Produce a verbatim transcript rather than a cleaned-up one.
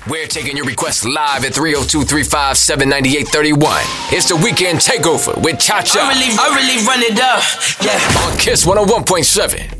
We're taking your requests live at three oh two, three five seven, nine eight three one. It's the Weekend Takeover with Cha Cha. I really, I really run it up, yeah. On Kiss one oh one point seven.